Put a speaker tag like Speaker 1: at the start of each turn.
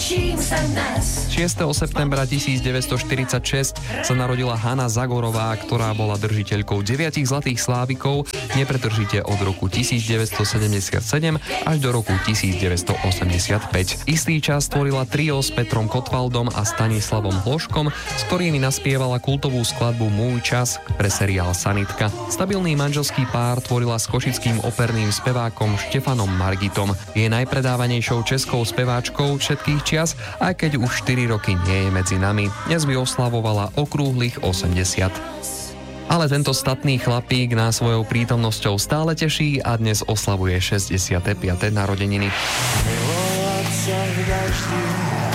Speaker 1: 6. septembra 1946 sa narodila Hana Zagorová, ktorá bola držiteľkou 9 zlatých slávikov nepretržite od roku 1977 až do roku 1985. Istý čas tvorila trio s Petrom Kotwaldom a Stanislavom Hloškom, s ktorými naspievala kultovú skladbu Môj čas pre seriál Sanitka. Stabilný manželský pár tvorila s košickým operným spevákom Štefanom Margitom. Je najpredávanejšou českou speváčkou všetkých čias, aj keď už 4 roky nie je medzi nami. Dnes by oslavovala okrúhlych 80. Ale tento statný chlapík nás svojou prítomnosťou stále teší a dnes oslavuje 65. narodeniny.
Speaker 2: Milovať sa v daždi